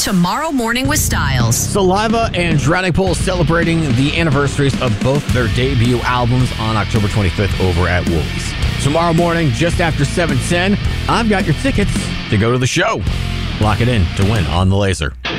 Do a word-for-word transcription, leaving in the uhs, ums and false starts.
Tomorrow Morning with Styles. Saliva and Drowning Pool celebrating the anniversaries of both their debut albums on October twenty-fifth over at Woolies. Tomorrow morning, just after seven ten, I've got your tickets to go to the show. Lock it in to win on the Laser.